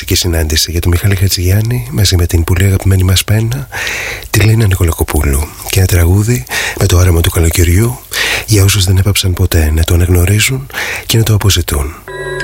μουσική συνάντηση για τον Μιχάλη Χατζηγιάννη μαζί με την πολύ αγαπημένη μας πένα, τη Λίνα Νικολακοπούλου, και ένα τραγούδι με το άραμα του καλοκαιριού για όσους δεν έπαψαν ποτέ να το αναγνωρίζουν και να το αποζητούν.